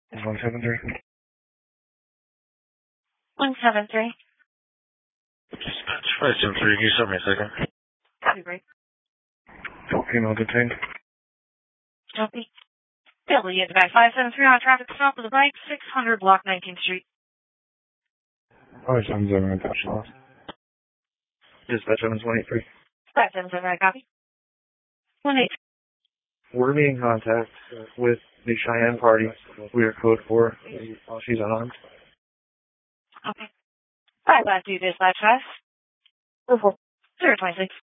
173. 173. Dispatch 573, can you stop me a second? Great. Female detained. Copy. Billy, advise 573 on a traffic stop with a bike, 600 block 19th Street. 577, attached lost. Dispatch 723. 577, I copy. 18. We're being in contact with the Cheyenne party. We are code 4. She's unarmed. Okay. 552 dispatch 5. 026.